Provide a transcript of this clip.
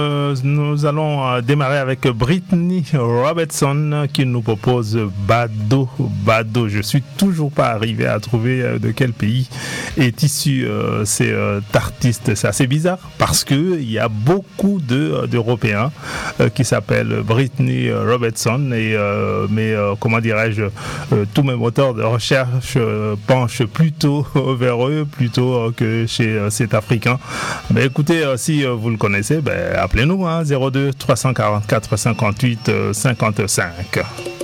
Nous allons démarrer avec Brittany Robertson qui nous propose Bado. Bado, je suis toujours pas arrivé à trouver de quel pays est issu cet artiste. C'est assez bizarre parce que il y a beaucoup d'Européens qui s'appellent Brittany Robertson et comment dirais-je, tous mes moteurs de recherche penchent plutôt vers eux plutôt que chez cet Africain. Mais écoutez, si vous le connaissez, appelez-nous 02 344 58 55.